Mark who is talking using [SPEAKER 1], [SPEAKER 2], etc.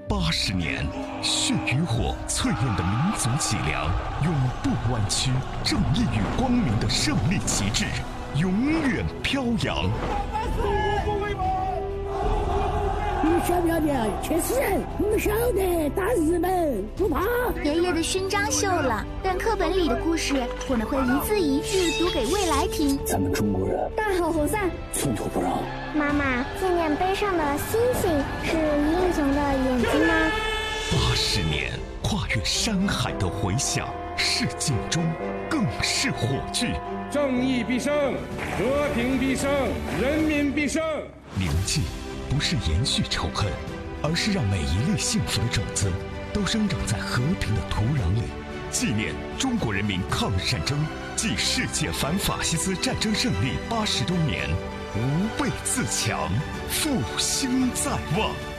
[SPEAKER 1] 80年，血与火淬炼的民族脊梁，永不弯曲；正义与光明的胜利旗帜，永远飘扬。
[SPEAKER 2] 你们晓不晓得去死人？我们晓得打日本不怕。
[SPEAKER 3] 爷爷的勋章锈了，但课本里的故事我们会一字一句读给未来听。
[SPEAKER 2] 咱们中国人
[SPEAKER 4] 大好河山，
[SPEAKER 2] 寸土不让。
[SPEAKER 4] 妈妈，纪念碑上的星星是英雄的眼睛吗
[SPEAKER 1] ？80年，跨越山海的回响，是警钟，更是火炬。
[SPEAKER 5] 正义必胜，和平必胜，人民必胜。
[SPEAKER 1] 铭记不是延续仇恨，而是让每一粒幸福的种子都生长在和平的土壤里。纪念中国人民抗日战争暨世界反法西斯战争胜利80周年，无畏自强，复兴在望。